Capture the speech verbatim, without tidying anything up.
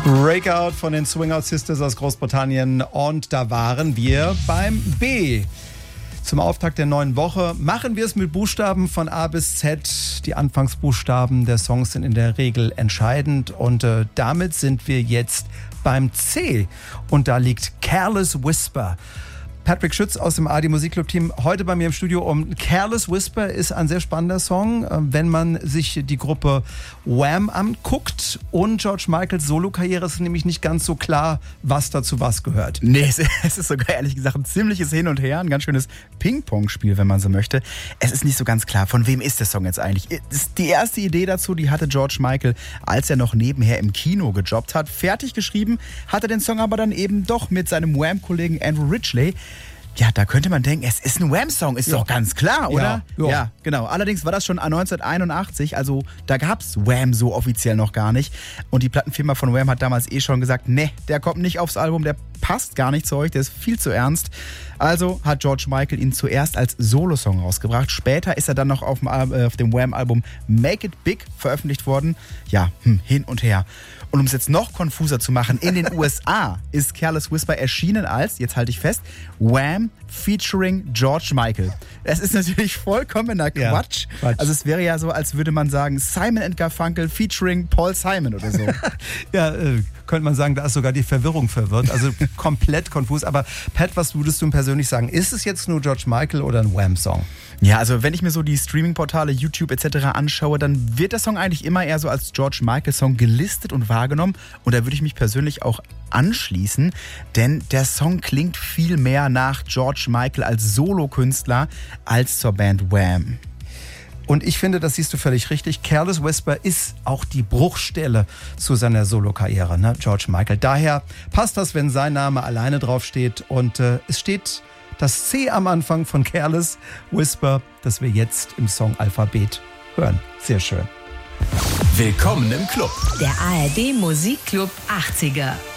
Breakout von den Swing Out Sisters aus Großbritannien und da waren wir beim B. Zum Auftakt der neuen Woche machen wir es mit Buchstaben von A bis Z. Die Anfangsbuchstaben der Songs sind in der Regel entscheidend und äh, damit sind wir jetzt beim C. Und da liegt Careless Whisper. Patrick Schütz aus dem A D Musikclub-Team heute bei mir im Studio. Um Careless Whisper ist ein sehr spannender Song, wenn man sich die Gruppe Wham anguckt. Und George Michaels Solo-Karriere ist nämlich nicht ganz so klar, was dazu was gehört. Nee, es ist sogar ehrlich gesagt ein ziemliches Hin und Her, ein ganz schönes Ping-Pong-Spiel, wenn man so möchte. Es ist nicht so ganz klar, von wem ist der Song jetzt eigentlich. Die erste Idee dazu, die hatte George Michael, als er noch nebenher im Kino gejobbt hat. Fertig geschrieben hat er den Song aber dann eben doch mit seinem Wham-Kollegen Andrew Ridgeley. Ja, da könnte man denken, es ist ein Wham-Song, ist ja. doch ganz klar, oder? Ja, ja. ja, genau. Allerdings war das schon neunzehnhunderteinundachtzig, also da gab's Wham so offiziell noch gar nicht. Und die Plattenfirma von Wham hat damals eh schon gesagt, ne, der kommt nicht aufs Album, der passt gar nicht zu euch, der ist viel zu ernst. Also hat George Michael ihn zuerst als Solosong rausgebracht. Später ist er dann noch auf dem, äh, auf dem Wham-Album Make It Big veröffentlicht worden. Ja, hm, hin und her. Und um es jetzt noch konfuser zu machen, in den U S A ist Careless Whisper erschienen als, jetzt halte ich fest, Wham featuring George Michael. Das ist natürlich vollkommener Quatsch. Ja, Quatsch. Also es wäre ja so, als würde man sagen, Simon and Garfunkel featuring Paul Simon oder so. ja, äh, könnte man sagen, da ist sogar die Verwirrung verwirrt. Also komplett konfus. Aber Pat, was würdest du persönlich sagen? Ist es jetzt nur George Michael oder ein Wham-Song? Ja, also wenn ich mir so die Streaming-Portale, YouTube et cetera anschaue, dann wird der Song eigentlich immer eher so als George Michael-Song gelistet und wahrgenommen. Und da würde ich mich persönlich auch anschließen, denn der Song klingt viel mehr nach George Michael als Solokünstler als zur Band Wham. Und ich finde, das siehst du völlig richtig. Careless Whisper ist auch die Bruchstelle zu seiner Solokarriere, ne? George Michael. Daher passt das, wenn sein Name alleine draufsteht. Und äh, es steht das C am Anfang von Careless Whisper, das wir jetzt im Song-Alphabet hören. Sehr schön. Willkommen im Club. Der A R D Musikclub achtziger.